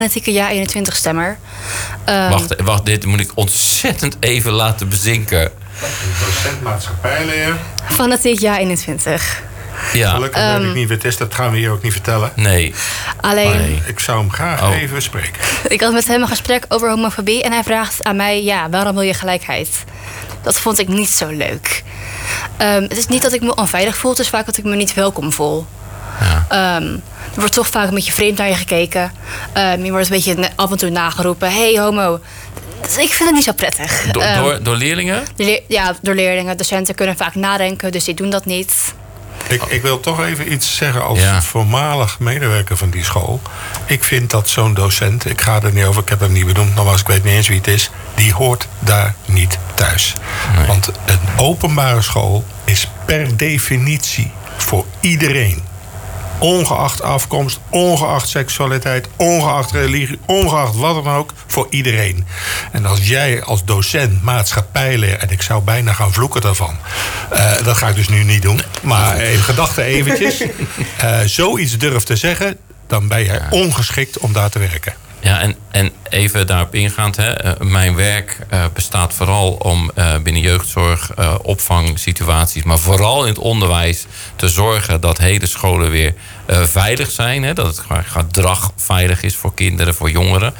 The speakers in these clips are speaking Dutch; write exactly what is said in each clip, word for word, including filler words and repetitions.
fanatieke Ja eenentwintig stemmer. Um, wacht, wacht, dit moet ik ontzettend even laten bezinken. Docent maatschappijleer. Fanatiek Ja eenentwintig. Ja. Gelukkig weet um, ik niet wat het is, dat gaan we hier ook niet vertellen. Nee. Alleen, nee. Ik zou hem graag oh. even spreken. Ik had met hem een gesprek over homofobie en hij vraagt aan mij, ja, waarom wil je gelijkheid? Dat vond ik niet zo leuk. Um, het is niet dat ik me onveilig voel, het is vaak dat ik me niet welkom voel. Ja. Um, er wordt toch vaak een beetje vreemd naar je gekeken. Um, je wordt een beetje af en toe nageroepen, hey homo. Dus ik vind het niet zo prettig. Do- um, door, door leerlingen? Le- ja, door leerlingen. Docenten kunnen vaak nadenken, dus die doen dat niet. Ik, ik wil toch even iets zeggen als ja. voormalig medewerker van die school. Ik vind dat zo'n docent, ik ga er niet over, ik heb hem niet benoemd, nogmaals, ik weet niet eens wie het is, die hoort daar niet thuis. Nee. Want een openbare school is per definitie voor iedereen. Ongeacht afkomst, ongeacht seksualiteit, ongeacht religie, ongeacht wat dan ook, voor iedereen. En als jij als docent maatschappijleer, en ik zou bijna gaan vloeken daarvan, uh, dat ga ik dus nu niet doen, maar in gedachten eventjes, uh, zoiets durft te zeggen, dan ben je ongeschikt om daar te werken. Ja, en, en even daarop ingaand, hè, uh, mijn werk uh, bestaat vooral om uh, binnen jeugdzorg, uh, opvangsituaties, maar vooral in het onderwijs te zorgen dat hele scholen weer uh, veilig zijn. Hè, dat het gedrag veilig is voor kinderen, voor jongeren.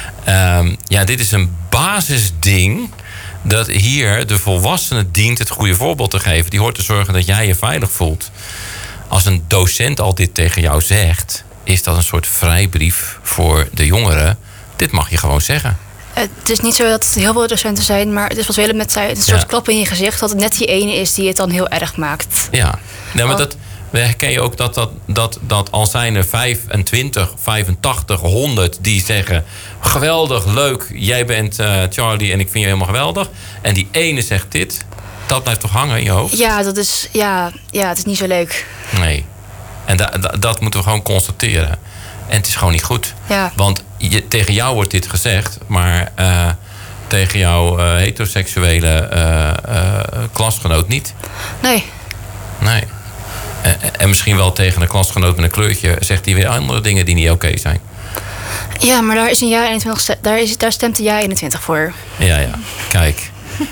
Um, ja, dit is een basisding dat hier de volwassene dient het goede voorbeeld te geven. Die hoort te zorgen dat jij je veilig voelt. Als een docent al dit tegen jou zegt, is dat een soort vrijbrief voor de jongeren. Dit mag je gewoon zeggen. Het is niet zo dat het heel veel docenten zijn, maar het is wat Willem net zei, een soort ja. klap in je gezicht, dat het net die ene is die het dan heel erg maakt. Ja, nee, maar dat, herken je ook dat, dat, dat, dat al zijn er vijfentwintig, vijfentachtig, honderd die zeggen, geweldig, leuk, jij bent uh, Charlie en ik vind je helemaal geweldig. En die ene zegt dit, dat blijft toch hangen in je hoofd? Ja, dat is, ja, ja het is niet zo leuk. Nee. En da, da, dat moeten we gewoon constateren. En het is gewoon niet goed. Ja. Want je, tegen jou wordt dit gezegd, maar uh, tegen jouw uh, heteroseksuele uh, uh, klasgenoot niet. Nee. Nee. En, en misschien wel tegen een klasgenoot met een kleurtje zegt hij weer andere dingen die niet oké okay zijn. Ja, maar daar is een Ja eenentwintig, daar, is, daar stemt een Ja eenentwintig voor. Ja, ja. Kijk.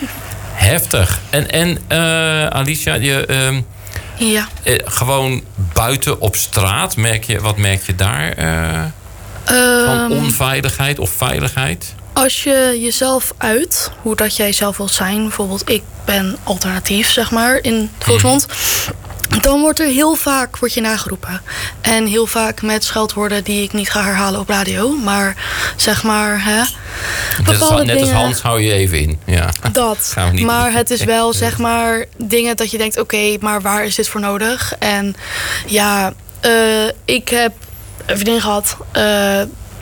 Heftig. En, en uh, Alicia, je... Uh, Ja. Eh, gewoon buiten op straat, merk je, wat merk je daar uh, um, van onveiligheid of veiligheid? Als je jezelf uit, hoe dat jij zelf wilt zijn, bijvoorbeeld ik ben alternatief, zeg maar, in de volksmond, mm. dan wordt er heel vaak wordt je nageroepen. En heel vaak met scheldwoorden die ik niet ga herhalen op radio, maar zeg maar, hè, bepaalde net, net dingen, als Hans hou je even in. Ja. Dat. Maar het is wel, zeg maar, dingen dat je denkt, oké, okay, maar waar is dit voor nodig? En ja, uh, ik heb een vriendin gehad, uh,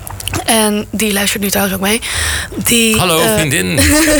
en die luistert nu trouwens ook mee. Die, Hallo, uh, vriendin.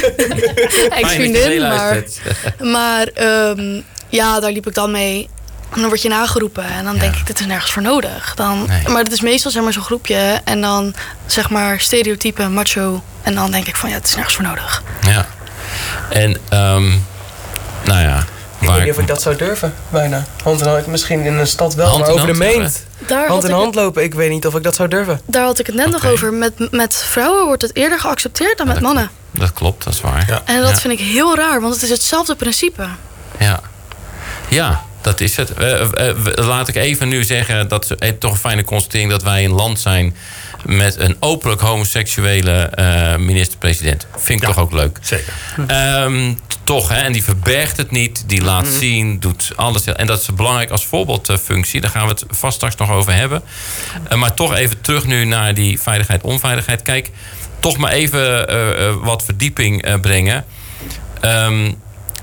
Ex-vriendin, maar, maar um, ja, daar liep ik dan mee. En dan word je nageroepen en dan ja. denk ik, dit is nergens voor nodig. Dan, nee. Maar het is meestal zeg maar zo'n groepje en dan zeg maar stereotype, macho. En dan denk ik van ja, het is nergens voor nodig. Ja. En, um, nou ja. Ik weet niet of ik dat zou durven, bijna. Hand in hand, misschien in een stad wel, hand maar over hand, de meent. Daar hand in hand lopen, ik weet niet of ik dat zou durven. Daar had ik het net okay. nog over. Met, met vrouwen wordt het eerder geaccepteerd dan met dat mannen. Klopt. Dat klopt, dat is waar. Ja. En dat ja. vind ik heel raar, want het is hetzelfde principe. Ja, ja, dat is het. Uh, uh, uh, laat ik even nu zeggen, dat is toch een fijne constatering dat wij een land zijn met een openlijk homoseksuele uh, minister-president. Vind ik ja, toch ook leuk. Zeker. Um, toch, hè? En die verbergt het niet. Die laat mm-hmm. zien, doet alles. En dat is belangrijk als voorbeeldfunctie. Daar gaan we het vast straks nog over hebben. Uh, maar toch even terug nu naar die veiligheid, onveiligheid. Kijk, toch maar even uh, uh, wat verdieping uh, brengen. Um,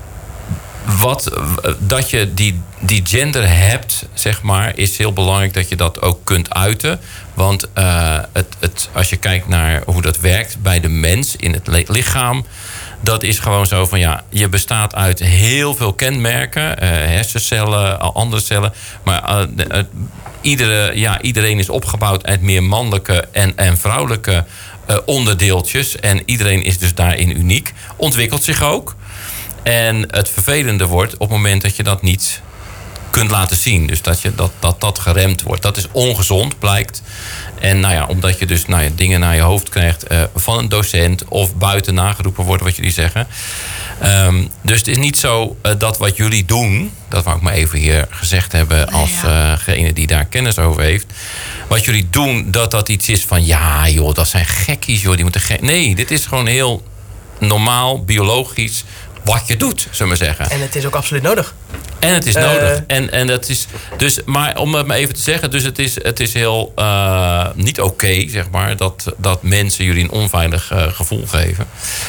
wat, uh, dat je die, die gender hebt, zeg maar, is heel belangrijk dat je dat ook kunt uiten. Want uh, het, het, als je kijkt naar hoe dat werkt bij de mens in het lichaam, dat is gewoon zo van ja, je bestaat uit heel veel kenmerken, uh, hersencellen, andere cellen, maar uh, uh, iedere, ja, iedereen is opgebouwd uit meer mannelijke en, en vrouwelijke uh, onderdeeltjes en iedereen is dus daarin uniek, ontwikkelt zich ook. En het vervelende wordt op het moment dat je dat niet kunt laten zien. Dus dat je, dat, dat, dat geremd wordt. Dat is ongezond, blijkt. En nou ja, omdat je dus nou ja, dingen naar je hoofd krijgt uh, van een docent of buiten nageroepen wordt, wat jullie zeggen. Um, dus het is niet zo uh, dat wat jullie doen, dat wou ik maar even hier gezegd hebben als degene uh, die daar kennis over heeft. Wat jullie doen, dat dat iets is van ja joh, dat zijn gekkies joh, die moeten gek. Nee, dit is gewoon heel normaal, biologisch wat je doet, zullen we zeggen. En het is ook absoluut nodig. En het is Uh, nodig. En, en dat is dus, maar om het maar even te zeggen, dus het is, het is heel uh, niet oké, okay, zeg maar, dat, dat mensen jullie een onveilig uh, gevoel geven.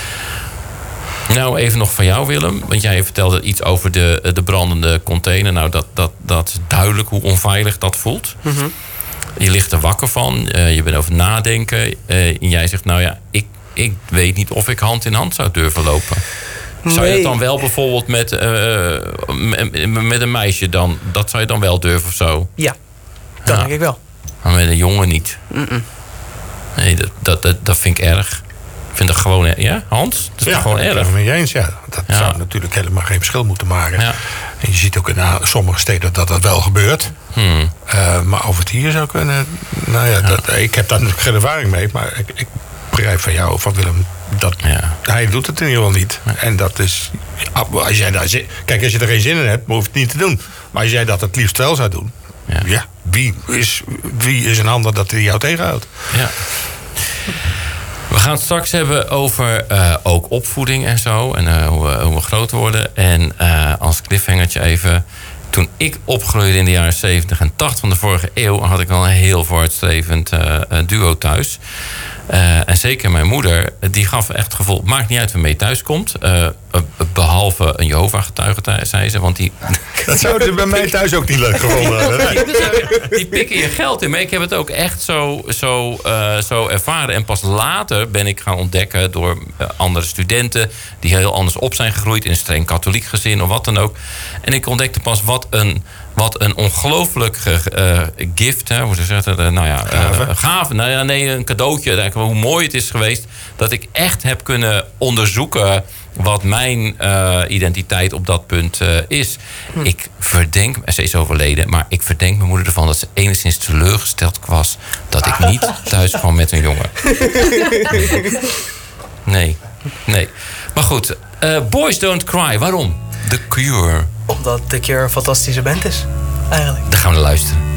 Nou, even nog van jou, Willem. Want jij vertelde iets over de, de brandende container. Nou, dat, dat, dat is duidelijk hoe onveilig dat voelt. Mm-hmm. Je ligt er wakker van. Uh, je bent over het nadenken. Uh, en jij zegt, nou ja, ik, ik weet niet of ik hand in hand zou durven lopen. Zou je Nee. dat dan wel bijvoorbeeld met, uh, met een meisje dan? Dat zou je dan wel durven of zo? Ja, dat Ja. denk ik wel. Maar met een jongen niet. Mm-mm. Nee, dat, dat, dat, dat vind ik erg. Ik vind dat gewoon erg. Ja, Hans? Dat is toch gewoon ik ben erg? het met je eens, ja. Dat Ja. zou natuurlijk helemaal geen verschil moeten maken. Ja. En je ziet ook in uh, sommige steden dat dat wel gebeurt. Hmm. Uh, maar of het hier zou kunnen... Nou ja, dat, ik heb daar natuurlijk geen ervaring mee. Maar ik, ik begrijp van jou, van Willem... dat Ja. hij doet het in ieder geval niet. En dat is... Als jij daar zin, kijk, als je er geen zin in hebt, hoef je het niet te doen. Maar als jij dat het liefst wel zou doen... Ja. Ja, wie, is, wie is een ander dat hij jou tegenhoudt? Ja. We gaan het straks hebben over uh, ook opvoeding en zo. En uh, hoe, we, hoe we groot worden. En uh, als cliffhangertje even... Toen ik opgroeide in de jaren zeventig en tachtig van de vorige eeuw... had ik al een heel vooruitstrevend uh, duo thuis. Uh, en zeker mijn moeder, die gaf echt het gevoel... maakt niet uit waarmee je thuis komt. Uh, behalve een Jehovah-getuige, zei ze. Want die... Dat zouden ze bij mij thuis ook niet leuk gevonden hebben. Die, die pikken je geld in. Maar ik heb het ook echt zo, zo, uh, zo ervaren. En pas later ben ik gaan ontdekken door uh, andere studenten... die heel anders op zijn gegroeid in een streng katholiek gezin of wat dan ook. En ik ontdekte pas wat een... Wat een ongelooflijk uh, gift, hè, hoe ze zeggen, uh, nou ja, uh, Gave. gave, nou ja, nee, een cadeautje. Hoe mooi het is geweest dat ik echt heb kunnen onderzoeken wat mijn uh, identiteit op dat punt uh, is. Hm. Ik verdenk, ze is overleden, maar ik verdenk mijn moeder ervan dat ze enigszins teleurgesteld was dat ik niet thuis kwam met een jongen. Nee, nee. Maar goed, uh, Boys Don't Cry, waarom? The Cure. Omdat The Cure een fantastische band is, eigenlijk. Daar gaan we naar luisteren.